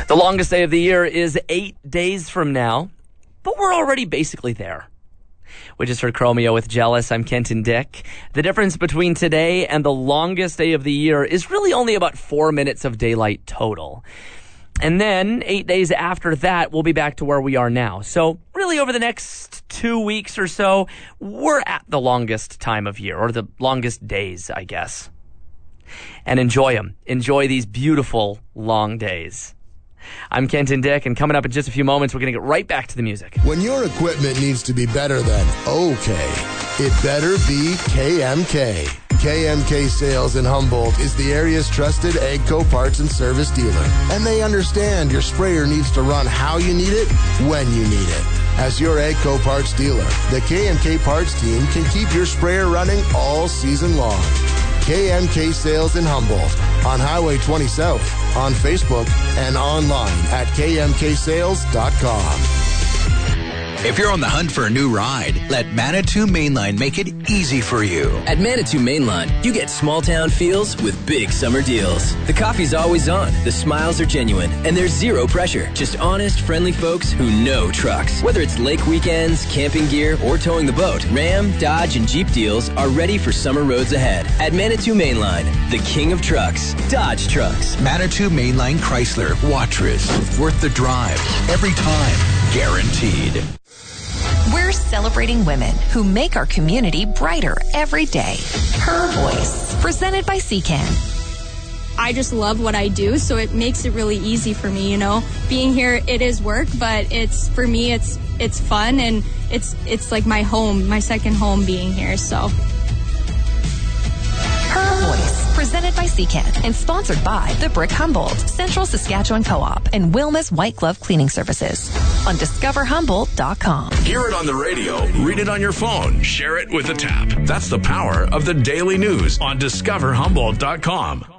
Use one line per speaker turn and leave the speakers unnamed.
The longest day of the year is 8 days from now, but we're already basically there. We just heard Chromeo with Jealous. I'm Kenton Dick. The difference between today and the longest day of the year is really only about 4 minutes of daylight total. And then 8 days after that, we'll be back to where we are now. So really over the next 2 weeks or so, we're at the longest time of year, or the longest days, I guess. And enjoy them. Enjoy these beautiful long days. I'm Kenton Dick, and coming up in just a few moments, we're going to get right back to the music.
When your equipment needs to be better than okay, it better be KMK. KMK Sales in Humboldt is the area's trusted AGCO parts and service dealer. And they understand your sprayer needs to run how you need it, when you need it. As your AGCO parts dealer, the KMK parts team can keep your sprayer running all season long. KMK Sales in Humboldt on Highway 20 South, on Facebook, and online at kmksales.com.
If you're on the hunt for a new ride, let Manitou Mainline make it easy for you.
At Manitou Mainline, you get small town feels with big summer deals. The coffee's always on, the smiles are genuine, and there's zero pressure. Just honest, friendly folks who know trucks. Whether it's lake weekends, camping gear, or towing the boat, Ram, Dodge, and Jeep deals are ready for summer roads ahead. At Manitou Mainline, the king of trucks, Dodge Trucks.
Manitou Mainline Chrysler, Watrous. Worth the drive. Every time. Guaranteed.
We're celebrating women who make our community brighter every day. Her Voice, presented by CCAN.
I just love what I do, so it makes it really easy for me, you know. Being here, it is work, but it's for me, it's fun, and it's like my home, my second home being here, so.
Her Voice, presented by CCAN and sponsored by the Brick Humboldt, Central Saskatchewan Co-op, and Wilma's White Glove Cleaning Services on discoverhumboldt.com.
Hear it on the radio, read it on your phone, share it with a tap. That's the power of the daily news on discoverhumboldt.com.